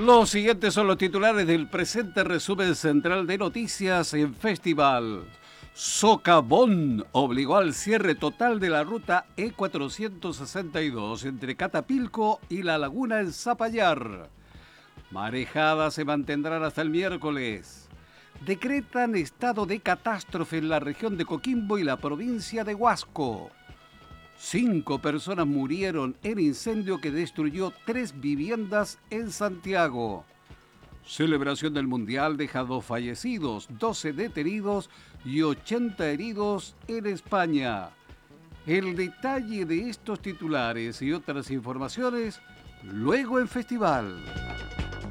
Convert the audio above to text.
Los siguientes son los titulares del presente resumen central de noticias en Festival. Socavón obligó al cierre total de la ruta E462 entre Catapilco y La Laguna en Zapallar. Marejadas se mantendrán hasta el miércoles. Decretan estado de catástrofe en la región de Coquimbo y la provincia de Huasco. 5 personas murieron en incendio que destruyó 3 viviendas en Santiago. Celebración del Mundial deja 2 fallecidos, 12 detenidos y 80 heridos en España. El detalle de estos titulares y otras informaciones luego en Festival.